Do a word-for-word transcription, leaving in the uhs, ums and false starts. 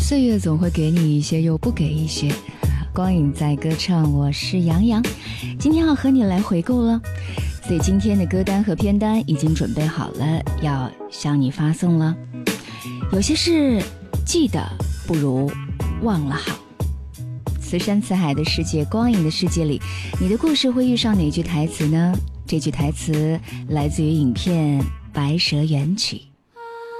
岁月总会给你一些又不给一些。光影在歌唱，我是杨洋，今天要和你来回顾了，所以今天的歌单和片单已经准备好了，要向你发送了。有些事记得不如忘了好。慈山慈海的世界，光影的世界里，你的故事会遇上哪句台词呢？这句台词来自于影片《白蛇缘曲》。